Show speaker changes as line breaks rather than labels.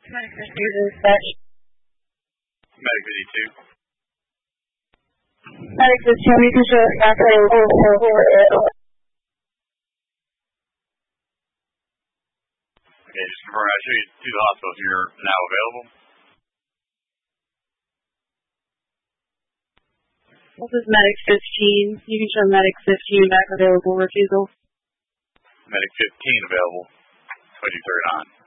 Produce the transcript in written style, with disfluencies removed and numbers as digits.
Medic 52 dispatch.
Medic 52.
Medic 52, we can show not available for
Okay, just confirm. I'll show you to the hospital if you're now available.
This is Medic 15. You can show Medic 15 back available refusal.
Medic 15 available. 23rd on.